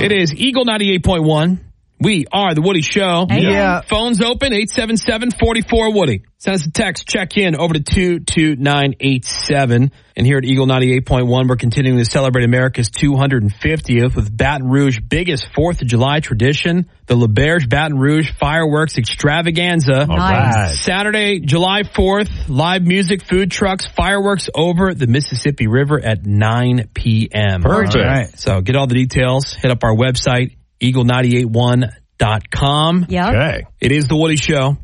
It is Eagle 98.1. We are the Woody Show. Hey. Yeah. Phones open, 877-44-WOODY. Send us a text, check in over to 22987. And here at Eagle 98.1, we're continuing to celebrate America's 250th with Baton Rouge's biggest 4th of July tradition, the LeBerge Baton Rouge Fireworks Extravaganza. All right. Saturday, July 4th, live music, food trucks, fireworks over the Mississippi River at 9 p.m. Perfect. All right. So get all the details. Hit up our website, eagle981.com. Yep. Okay. It is the Woody Show.